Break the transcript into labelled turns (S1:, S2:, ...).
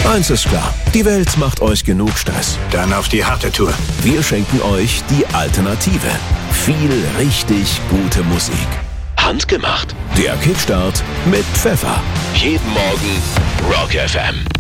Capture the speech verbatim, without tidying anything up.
S1: Eins ist klar, die Welt macht euch genug Stress.
S2: Dann auf die harte Tour.
S1: Wir schenken euch die Alternative. Viel richtig gute Musik. Handgemacht. Der Kickstart mit Pfeffer. Jeden Morgen Rock F M.